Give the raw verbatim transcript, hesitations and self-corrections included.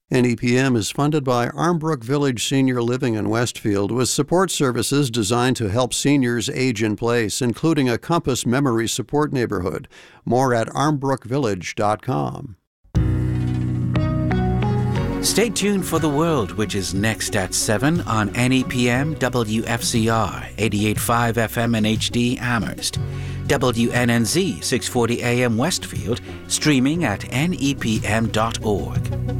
N E P M is funded by Armbrook Village Senior Living in Westfield with support services designed to help seniors age in place, including a Compass Memory Support Neighborhood. More at armbrook village dot com. Stay tuned for The World, which is next at seven on N E P M W F C R eighty-eight point five F M and H D Amherst, W N N Z six forty A M Westfield, streaming at N E P M dot org.